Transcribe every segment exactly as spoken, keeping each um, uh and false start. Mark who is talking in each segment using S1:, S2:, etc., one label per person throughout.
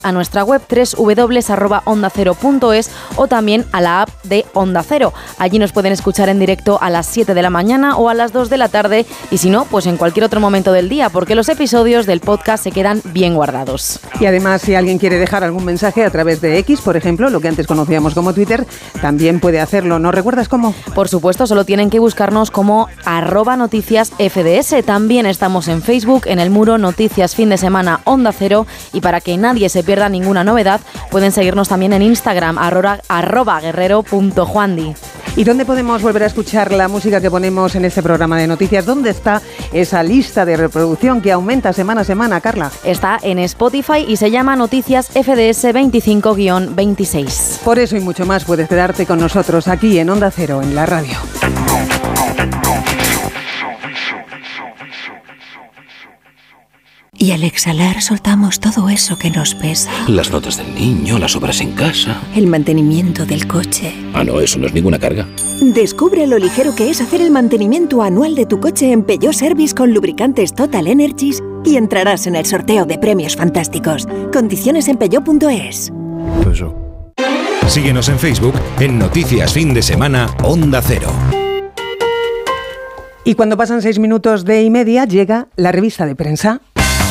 S1: a nuestra web doble u doble u doble u arroba onda cero punto es o también a la app de Onda Cero. Allí nos pueden escuchar en directo a las siete de la mañana o a las dos de la tarde y si no, pues en cualquier otro momento del día, porque los episodios del podcast se quedan bien guardados.
S2: Y además, si alguien quiere dejar algún mensaje a través de X, por ejemplo, lo que antes conocíamos como Twitter, también puede hacerlo. ¿No recuerdas cómo?
S1: Por supuesto, solo tienen que buscarnos como arroba noticias F D S. También estamos en Facebook, en el muro Noticias Fin de Semana Onda Cero, y para que nadie se pierda ninguna novedad, pueden seguirnos también en Instagram, arroba, arroba guerrero punto juandi.
S2: ¿Y dónde podemos volver a escuchar la música que ponemos en este programa de noticias? ¿Dónde está esa lista de reproducción que aumenta semana a semana, Carla?
S1: Está en Spotify y se llama Noticias F D S veinticinco guión veintiséis.
S2: Por eso y mucho más puedes quedarte con nosotros aquí en Onda Cero, en la radio.
S3: Y al exhalar soltamos todo eso que nos pesa.
S4: Las notas del niño, las obras en casa.
S3: El mantenimiento del coche.
S4: Ah, no, eso no es ninguna carga.
S3: Descubre lo ligero que es hacer el mantenimiento anual de tu coche en Peugeot Service con lubricantes Total Energies y entrarás en el sorteo de premios fantásticos. Condiciones en peugeot punto es.
S5: Eso. Síguenos en Facebook en Noticias Fin de Semana Onda Cero.
S2: Y cuando pasan seis minutos de y media llega la revista de prensa.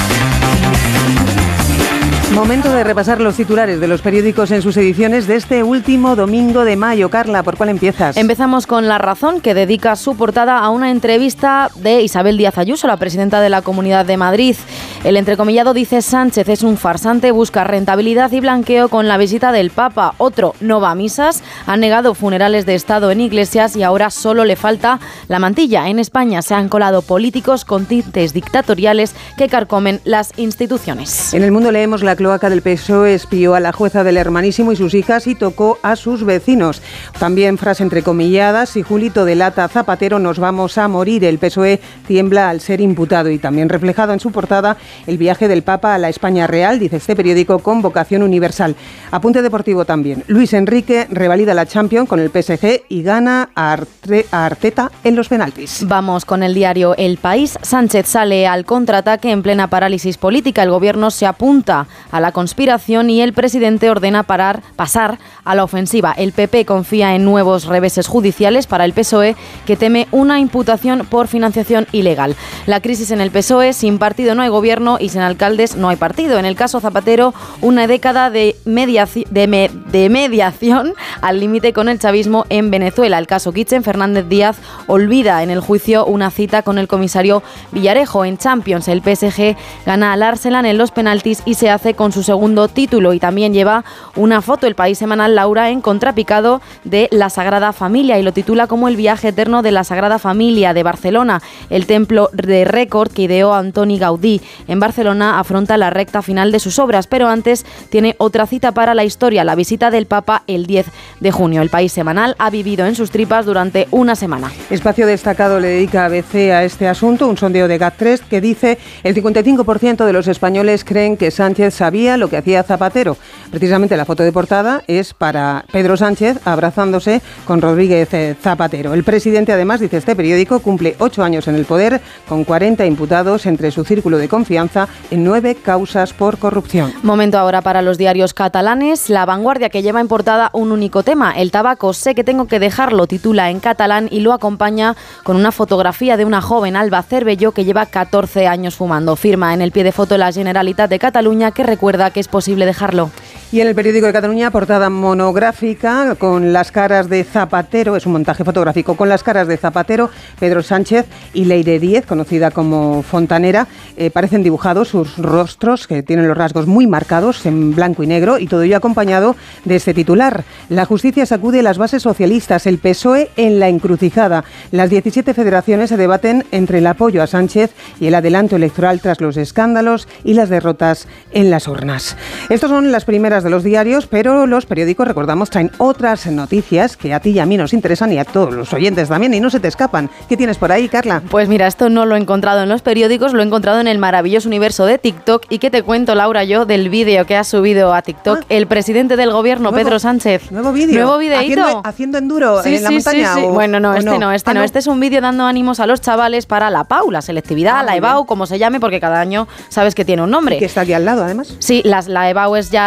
S2: Momento de repasar los titulares de los periódicos en sus ediciones de este último domingo de mayo. Carla, ¿por cuál empiezas?
S1: Empezamos con La Razón, que dedica su portada a una entrevista de Isabel Díaz Ayuso, la presidenta de la Comunidad de Madrid. El entrecomillado dice: Sánchez es un farsante, busca rentabilidad y blanqueo con la visita del Papa. Otro, no va a misas, ha negado funerales de Estado en iglesias y ahora solo le falta la mantilla. En España se han colado políticos con tintes dictatoriales que carcomen las instituciones.
S2: En El Mundo leemos: la cloaca del P S O E espió a la jueza del Hermanísimo y sus hijas y tocó a sus vecinos. También frase entrecomillada: si Julito delata a Zapatero nos vamos a morir. El P S O E tiembla al ser imputado. Y también reflejado en su portada el viaje del Papa a la España real, dice este periódico, con vocación universal. Apunte deportivo también: Luis Enrique revalida la Champions con el P S G y gana a, Arte, a Arteta en los penaltis.
S1: Vamos con el diario El País. Sánchez sale al contraataque en plena parálisis política. El gobierno se apunta a la conspiración y el presidente ordena parar, pasar a la ofensiva. El P P confía en nuevos reveses judiciales para el P S O E, que teme una imputación por financiación ilegal. La crisis en el P S O E: sin partido no hay gobierno y sin alcaldes no hay partido. En el caso Zapatero, una década de, mediaci- de, me- de mediación al límite con el chavismo en Venezuela. El caso Kitchen, Fernández Díaz olvida en el juicio una cita con el comisario Villarejo. En Champions, el P S G gana al Arsenal en los penaltis y se hace con su segundo título. Y también lleva una foto El País semanal, Laura, en contrapicado de la Sagrada Familia, y lo titula como el viaje eterno de la Sagrada Familia de Barcelona, el templo de récord que ideó Antoni Gaudí. En Barcelona afronta la recta final de sus obras, pero antes tiene otra cita para la historia: la visita del Papa el diez de junio. El País semanal ha vivido en sus tripas durante una semana.
S2: Espacio destacado le dedica A B C a este asunto, un sondeo de GAT tres que dice: el cincuenta y cinco por ciento de los españoles creen que Sánchez sabía lo que hacía Zapatero. Precisamente la foto de portada es para Pedro Sánchez abrazándose con Rodríguez Zapatero. El presidente, además, dice este periódico, cumple ocho años en el poder, con cuarenta imputados entre su círculo de confianza en nueve causas por corrupción.
S1: Momento ahora para los diarios catalanes. La Vanguardia, que lleva en portada un único tema: el tabaco, sé que tengo que dejarlo, titula en catalán y lo acompaña con una fotografía de una joven, Alba Cervelló, que lleva catorce años fumando. Firma en el pie de foto la Generalitat de Cataluña, que recuerda que es posible dejarlo.
S2: Y en el periódico de Cataluña, portada monográfica con las caras de Zapatero, es un montaje fotográfico con las caras de Zapatero, Pedro Sánchez y Leire Díez, conocida como Fontanera. Eh, parecen dibujados sus rostros, que tienen los rasgos muy marcados en blanco y negro, y todo ello acompañado de este titular: la justicia sacude las bases socialistas, el P S O E en la encrucijada. Las diecisiete federaciones se debaten entre el apoyo a Sánchez y el adelanto electoral tras los escándalos y las derrotas en las urnas. Estas son las primeras de los diarios, pero los periódicos, recordamos, traen otras noticias que a ti y a mí nos interesan y a todos los oyentes también, y no se te escapan. ¿Qué tienes por ahí, Carla?
S1: Pues mira, esto no lo he encontrado en los periódicos, lo he encontrado en el maravilloso universo de TikTok. ¿Y qué te cuento, Laura, yo del vídeo que ha subido a TikTok ah, el presidente del gobierno, nuevo, Pedro Sánchez?
S2: ¿Nuevo vídeo?
S1: ¿Nuevo videíto?
S2: ¿Haciendo, haciendo enduro
S1: sí,
S2: en la
S1: sí,
S2: montaña?
S1: Sí, sí.
S2: O,
S1: bueno, no, este no, no este ah, no. no. Este es un vídeo dando ánimos a los chavales para la P A U, la selectividad, ah, la E B A U, como se llame, porque cada año sabes que tiene un nombre.
S2: Y que está aquí al lado, además.
S1: Sí, las, la E B A U es ya